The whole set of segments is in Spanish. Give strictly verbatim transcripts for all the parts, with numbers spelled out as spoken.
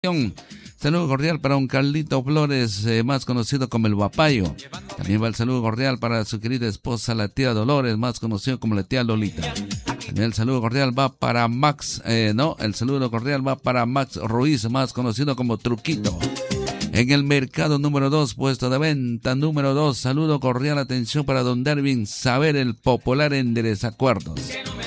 Saludo cordial para un Carlito Flores, eh, más conocido como el Guapayo. También va el saludo cordial para su querida esposa, la tía Dolores, más conocido como la tía Lolita. También el saludo cordial va para Max, eh, no, el saludo cordial va para Max Ruiz, más conocido como Truquito. En el mercado número dos, puesto de venta número dos, saludo cordial, atención para don Darwin Saber, el popular en desacuerdos.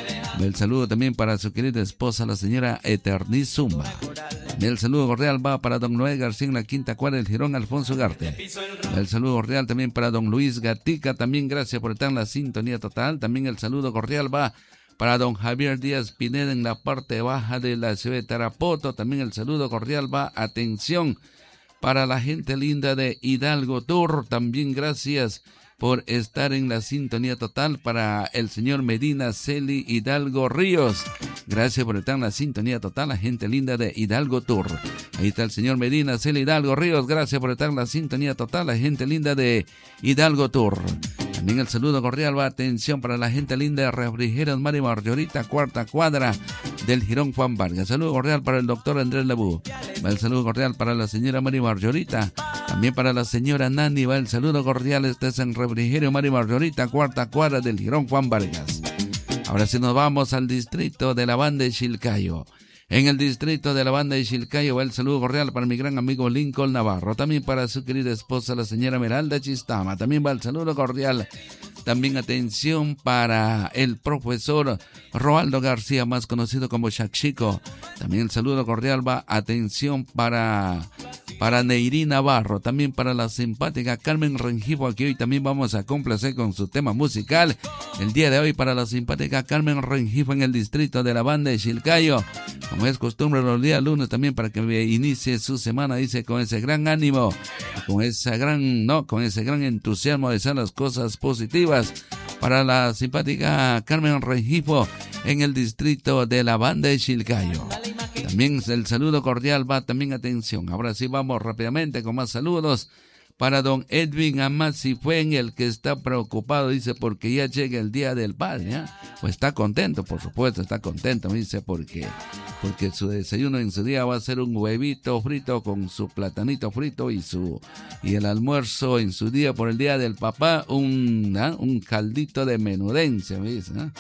El saludo también para su querida esposa, la señora Eterniz Zumba. El saludo cordial va para don Noé García en la quinta cuadra del Girón Alfonso Ugarte. El saludo cordial también para don Luis Gatica, también gracias por estar en la sintonía total. También el saludo cordial va para don Javier Díaz Pineda en la parte baja de la ciudad de Tarapoto. También el saludo cordial va, atención, para la gente linda de Hidalgo Tour. También gracias por estar en la sintonía total para el señor Medina Celi Hidalgo Ríos. Gracias por estar en la sintonía total, la gente linda de Hidalgo Tour. Ahí está el señor Medina Celi Hidalgo Ríos. Gracias por estar en la sintonía total, la gente linda de Hidalgo Tour. También el saludo cordial va, atención, para la gente linda de Refrigerios Mari Margarita, cuarta cuadra del Girón Juan Vargas. Saludo cordial para el doctor Andrés Labú. Va el saludo cordial para la señora Mari Margarita. También para la señora Nani va el saludo cordial. Este es en Refrigerio Mari Margarita, cuarta cuadra del Girón Juan Vargas. Ahora sí nos vamos al distrito de la Banda de Chilcayo. En el distrito de la Banda de Chilcayo va el saludo cordial para mi gran amigo Lincoln Navarro. También para su querida esposa, la señora Meralda Chistama. También va el saludo cordial. También atención para el profesor Roaldo García, más conocido como Shakshico. También el saludo cordial va, atención, para, para Neirí Navarro. También para la simpática Carmen Rengifo, aquí hoy también vamos a complacer con su tema musical. El día de hoy para la simpática Carmen Rengifo en el distrito de la Banda de Chilcayo. Como es costumbre los días lunes también para que inicie su semana, dice, con ese gran ánimo, con esa gran, no, con ese gran entusiasmo de hacer las cosas positivas. Para la simpática Carmen Rengifo en el distrito de la Banda de Chilcayo. También el saludo cordial va, también atención. Ahora sí vamos rápidamente con más saludos. Para don Edwin Amasi fue en el que está preocupado, dice, porque ya llega el Día del Padre, ¿eh? Pues está contento, por supuesto, está contento, dice, porque, porque su desayuno en su día va a ser un huevito frito con su platanito frito y su y el almuerzo en su día por el Día del Papá, un, ¿eh? un caldito de menudencia, me dice, ¿eh?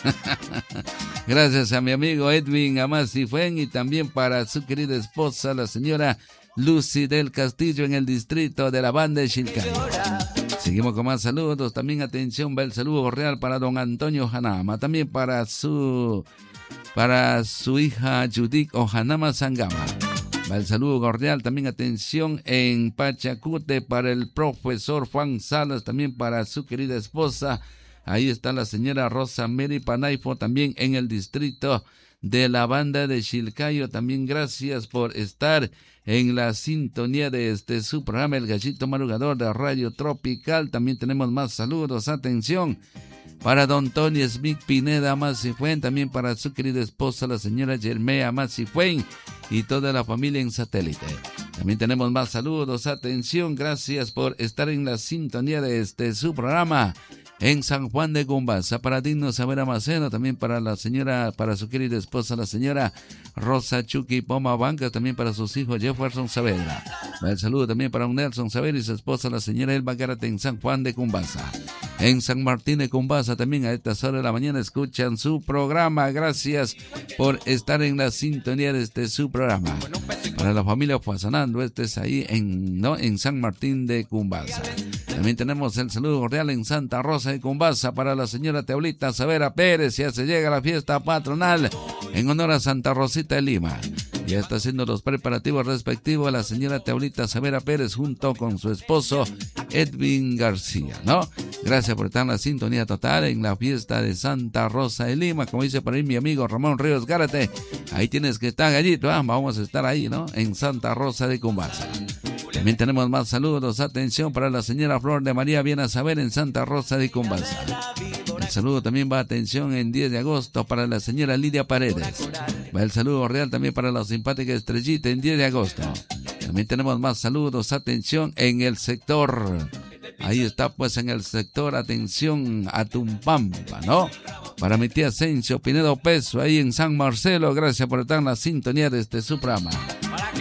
Gracias a mi amigo Edwin Amasi fue, y también para su querida esposa, la señora Lucy del Castillo en el distrito de la Banda de Chilcayo. Seguimos con más saludos. También atención, va el saludo cordial para don Antonio Hanama. También para su para su hija Judith Ojanama Sangama. Va el saludo cordial. También atención en Pachacute para el profesor Juan Salas. También para su querida esposa. Ahí está la señora Rosa Mary Panaifo. También en el distrito de la Banda de Chilcayo. También gracias por estar en la sintonía de este su programa, El Gallito Madrugador de Radio Tropical. También tenemos más saludos, atención, para don Tony Smith Pineda Macifuen, también para su querida esposa, la señora Germea Macifuen, y toda la familia en satélite. También tenemos más saludos, atención, gracias por estar en la sintonía de este su programa, en San Juan de Cumbasa, para Digno Saber Amaceno, también para la señora, para su querida esposa, la señora Rosa Chucky Poma Bancas, también para sus hijos Jefferson Saavedra. El saludo también para un Nelson Saavedra y su esposa, la señora Elba Gárate, en San Juan de Cumbasa. En San Martín de Cumbasa también a estas horas de la mañana escuchan su programa. Gracias por estar en la sintonía de este su programa. Para la familia Fuazanando, este es ahí en, ¿no? en San Martín de Cumbasa. También tenemos el saludo cordial en Santa Rosa de Cumbasa para la señora Teolita Savera Pérez. Ya se llega la fiesta patronal en honor a Santa Rosita de Lima. Ya está haciendo los preparativos respectivos a la señora Teolita Savera Pérez junto con su esposo Edwin García, ¿no? Gracias por estar en la sintonía total en la fiesta de Santa Rosa de Lima. Como dice por ahí mi amigo Ramón Ríos Gárate, ahí tienes que estar, Gallito, ¿eh? Vamos a estar ahí, ¿no? En Santa Rosa de Cumbasa. También tenemos más saludos, atención, para la señora Flor de María Viena Saber en Santa Rosa de Cumbasa. El saludo también va, atención, en diez de agosto para la señora Lidia Paredes. Va el saludo real también para la simpática Estrellita en diez de agosto. También tenemos más saludos, atención, en el sector, ahí está pues en el sector, atención, a Tumpampa, ¿no? Para mi tía Asensio Pinedo Peso, ahí en San Marcelo, gracias por estar en la sintonía de este su programa.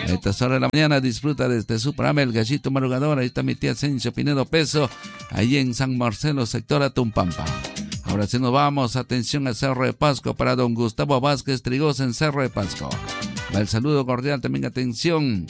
A estas horas de la mañana disfruta desde su programa El Gallito Madrugador. Ahí está mi tía Asensio Pinedo Peso, ahí en San Marcelo, sector Atumpampa. Ahora sí nos vamos, atención a Cerro de Pasco para don Gustavo Vázquez Trigosa en Cerro de Pasco. Va el saludo cordial, también atención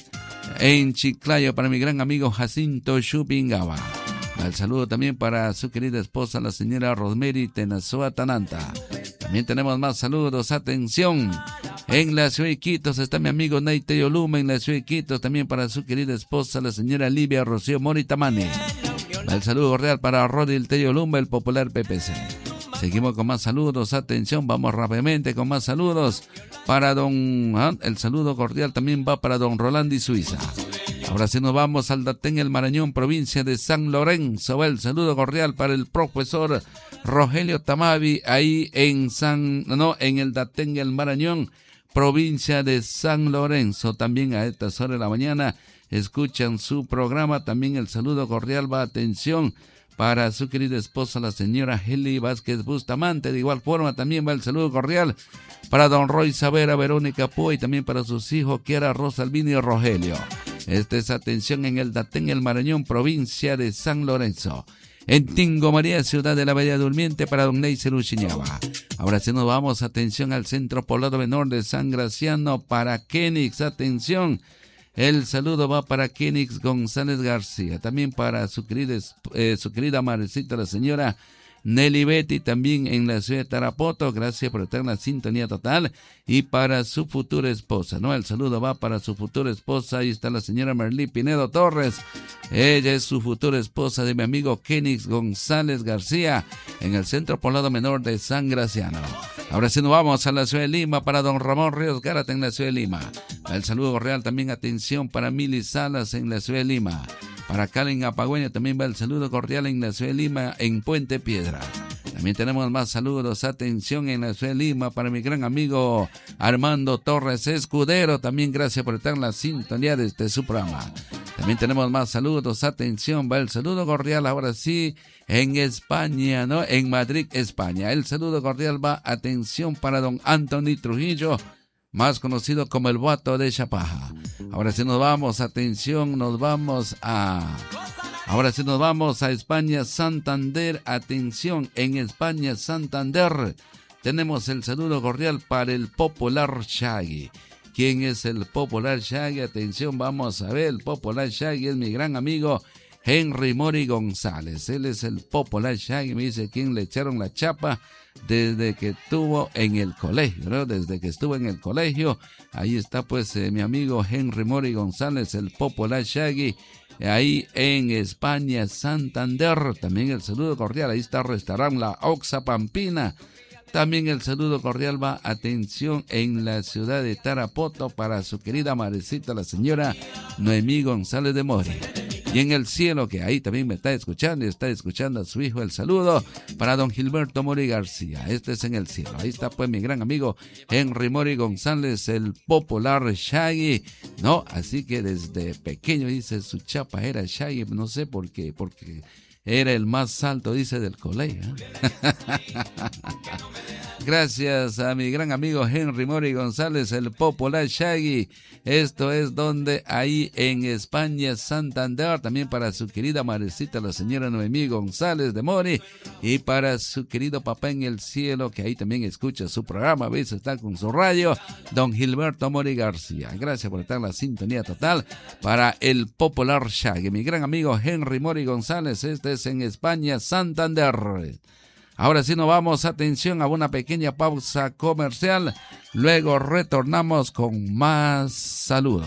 en Chiclayo para mi gran amigo Jacinto Chupingaba. Va el saludo también para su querida esposa, la señora Rosemary Tenazoa Tananta. También tenemos más saludos, atención. En la ciudad de Iquitos está mi amigo Neite Yoluma, en la ciudad de Iquitos también para su querida esposa, la señora Livia Rocío Moritamane. Va el saludo real para Rodil Teyolumba, el popular P P C. Seguimos con más saludos, atención, vamos rápidamente con más saludos para don... ¿ah? El saludo cordial también va para don Rolandi Suiza. Ahora sí nos vamos al Datén, el Marañón, provincia de San Lorenzo. Va el saludo cordial para el profesor Rogelio Tamavi, ahí en San... No, en el Datén, el Marañón, provincia de San Lorenzo. También a estas horas de la mañana escuchan su programa. También el saludo cordial va, atención, para su querida esposa, la señora Heli Vázquez Bustamante. De igual forma también va el saludo cordial para don Roy Savera, Verónica Púa y también para sus hijos Kiara, Rosalvino y Rogelio. Esta es atención en el Datén, el Marañón, provincia de San Lorenzo. En Tingo María, ciudad de la Bella Durmiente, para don Neisser Uchiñaba. Ahora sí nos vamos, atención al Centro Poblado Menor de San Graciano para Kenix, atención. El saludo va para Kenix González García, también para su querida, eh, su querida madrecita, la señora Nelly Betty, también en la ciudad de Tarapoto. Gracias por estar en la sintonía total. Y para su futura esposa, ¿no? El saludo va para su futura esposa. Ahí está la señora Merlí Pinedo Torres. Ella es su futura esposa de mi amigo Kenix González García, en el Centro Poblado Menor de San Graciano. Ahora sí nos vamos a la ciudad de Lima para don Ramón Ríos Gárate en la ciudad de Lima. El saludo real también, atención, para Mili Salas en la ciudad de Lima. Para Karen Apagüeña también va el saludo cordial en la ciudad de Lima, en Puente Piedra. También tenemos más saludos, atención, en la ciudad de Lima para mi gran amigo Armando Torres Escudero. También gracias por estar en la sintonía de este su programa. También tenemos más saludos, atención, va el saludo cordial ahora sí en España, ¿no? En Madrid, España. El saludo cordial va, atención, para don Anthony Trujillo, más conocido como el Boato de Chapaja. Ahora sí nos vamos, atención, nos vamos a... Ahora sí nos vamos a España, Santander, atención, en España, Santander, tenemos el saludo cordial para el popular Shaggy. ¿Quién es el popular Shaggy? Atención, vamos a ver, el popular Shaggy es mi gran amigo Henry Mori González. Él es el popular Shaggy, me dice quién le echaron la chapa desde que estuvo en el colegio, ¿no? Desde que estuvo en el colegio, ahí está pues eh, mi amigo Henry Mori González, el popular Shaggy, ahí en España, Santander. También el saludo cordial, ahí está restaurante La Oxa Pampina. También el saludo cordial va, atención, en la ciudad de Tarapoto para su querida madrecita, la señora Noemí González de Mori. Y en el cielo, que ahí también me está escuchando y está escuchando a su hijo, el saludo para don Gilberto Mori García. Este es en el cielo. Ahí está pues mi gran amigo Henry Mori González, el popular Shaggy, ¿no? Así que desde pequeño, dice, su chapa era Shaggy, no sé por qué, porque era el más alto, dice, del colegio. Gracias a mi gran amigo Henry Mori González, el popular Shaggy. Esto es donde ahí en España, Santander, también para su querida madrecita, la señora Noemí González de Mori, y para su querido papá en el cielo, que ahí también escucha su programa, a veces está con su radio, don Gilberto Mori García. Gracias por estar en la sintonía total para el popular Shaggy. Mi gran amigo Henry Mori González, este es en España, Santander. Ahora sí nos vamos, atención, a una pequeña pausa comercial. Luego retornamos con más saludos.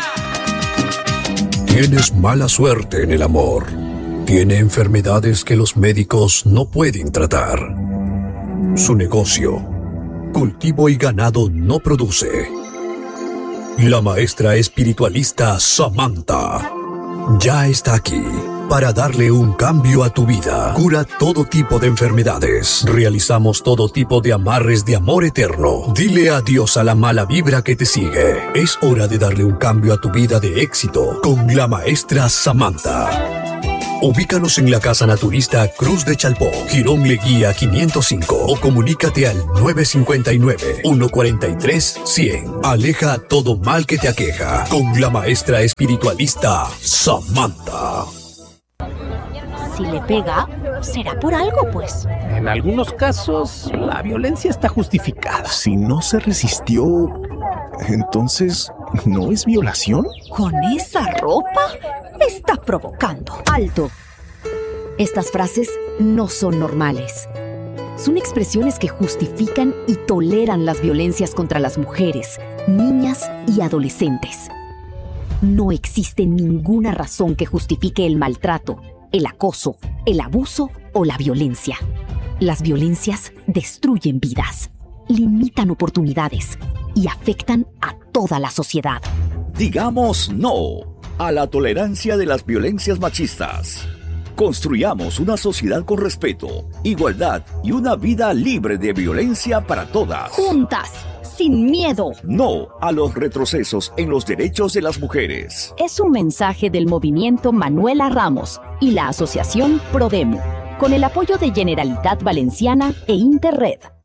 Tienes mala suerte en el amor. Tiene enfermedades que los médicos no pueden tratar. Su negocio, cultivo y ganado, no produce. La maestra espiritualista Samantha ya está aquí para darle un cambio a tu vida. Cura todo tipo de enfermedades. Realizamos todo tipo de amarres de amor eterno. Dile adiós a la mala vibra que te sigue. Es hora de darle un cambio a tu vida de éxito con la maestra Samantha. Ubícanos en la Casa Naturista Cruz de Chalpó, Girón Leguía quinientos cinco o comunícate al nueve cinco nueve, uno cuatro tres, cien. Aleja todo mal que te aqueja con la maestra espiritualista Samantha. Si le pega, será por algo, pues. En algunos casos, la violencia está justificada. Si no se resistió, entonces, ¿no es violación? ¿Con esa ropa? Me está provocando. ¡Alto! Estas frases no son normales. Son expresiones que justifican y toleran las violencias contra las mujeres, niñas y adolescentes. No existe ninguna razón que justifique el maltrato, el acoso, el abuso o la violencia. Las violencias destruyen vidas, limitan oportunidades y afectan a toda la sociedad. Digamos no a la tolerancia de las violencias machistas. Construyamos una sociedad con respeto, igualdad y una vida libre de violencia para todas. Juntas, sin miedo. No a los retrocesos en los derechos de las mujeres. Es un mensaje del movimiento Manuela Ramos y la asociación Prodemo, con el apoyo de Generalitat Valenciana e Interred.